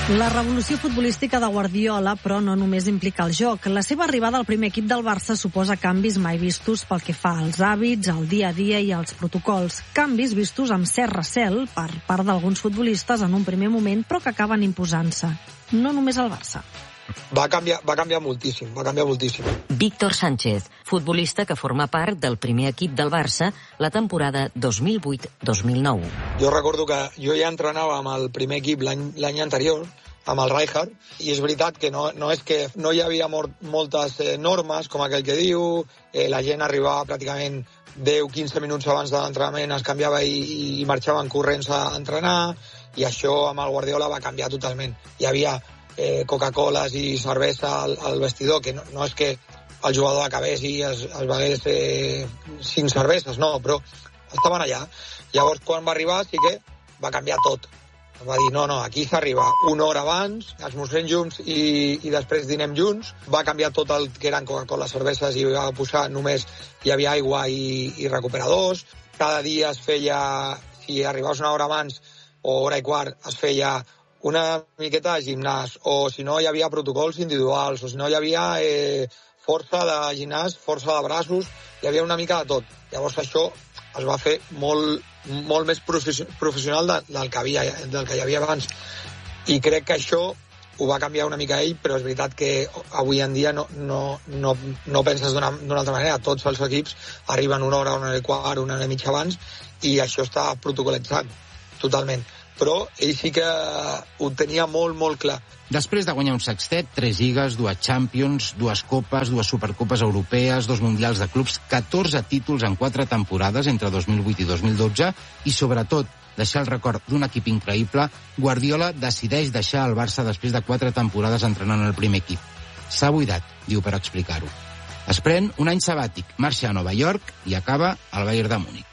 La revolució futbolística de Guardiola, però, no només implica el joc. La seva arribada al primer equip del Barça suposa canvis mai vistos pel que fa als hàbits, al dia a dia i als protocols. Canvis vistos amb cert recel per part d'alguns futbolistes en un primer moment, però que acaben imposant-se. No només al Barça. Va canviar moltíssim. Víctor Sánchez, futbolista que forma part del primer equip del Barça la temporada 2008-2009. Jo recordo que jo ja entrenava amb el primer equip l'any anterior, amb el Rijkaard, i és veritat que no és que no hi havia moltes normes, com aquell que diu, la gent arribava pràcticament 10-15 minuts abans de l'entrenament, es canviava i marxaven corrents a entrenar, i això amb el Guardiola va canviar totalment. Hi havia Coca-Coles i cervesa al vestidor, que no és que el jugador acabés i es begués 5 cerveses, no, però estaven allà. Llavors, quan va arribar, sí que va canviar tot. Va dir, no, aquí s'arriba una hora abans, esmorzem junts i després dinem junts. Va canviar tot el que eren Coca-Cola, cerveses, i va posar només hi havia aigua i recuperadors. Cada dia es feia, si arribaves una hora abans o hora i quart, es feia una miqueta de gimnàs, o si no hi havia protocols individuals, o si no hi havia força de gimnàs, força de braços, hi havia una mica de tot. Llavors això es va fer molt més professional del que hi havia abans. I crec que això ho va canviar una mica ell, però és veritat que avui en dia no penses d'una altra manera. Tots els equips arriben una hora i quart, una hora i mitja abans, i això està protocolitzat totalment. Però ell sí que ho tenia molt clar. Després de guanyar un sextet, 3 lligues, 2 Champions, 2 copes, 2 supercopes europees, 2 mundials de clubs, 14 títols en 4 temporades entre 2008 i 2012, i sobretot deixar el record d'un equip increïble, Guardiola decideix deixar el Barça després de 4 temporades entrenant el primer equip. S'ha buidat, diu, per explicar-ho. Es pren un any sabàtic, marxa a Nova York i acaba al Bayern de Múnich.